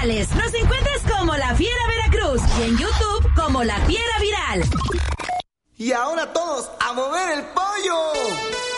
sociales. Nos encuentras como La Fiera Veracruz y en YouTube como La Fiera Viral. Y ahora todos a mover el pollo.